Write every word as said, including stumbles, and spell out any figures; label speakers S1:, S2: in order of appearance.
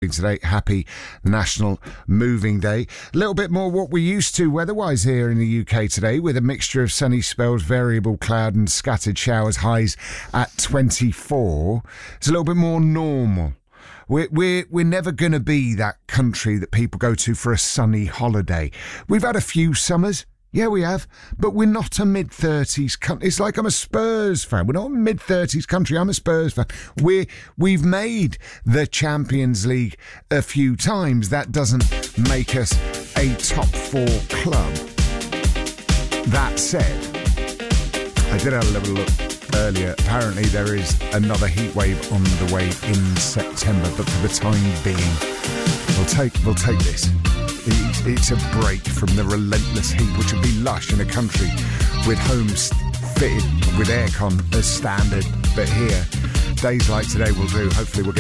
S1: moving today. Happy National Moving Day. A little bit more what we're used to weather-wise here in the U K today, with a mixture of sunny spells, variable cloud and scattered showers, highs at twenty-four. It's a little bit more normal. We're, we're, we're never going to be that country that people go to for a sunny holiday. We've had a few summers. Yeah, we have. But we're not a mid-thirties country. It's like I'm a Spurs fan. We're not a mid-thirties country. I'm a Spurs fan. We're, we've made the Champions League a few times. That doesn't make us a top four club. That said, I did have a little look earlier. Apparently there is another heat wave on the way in September, but for the time being, we'll take, we'll take this. It's a break from the relentless heat, which would be lush in a country with homes fitted with aircon as standard. But here, days like today will do. Hopefully we'll get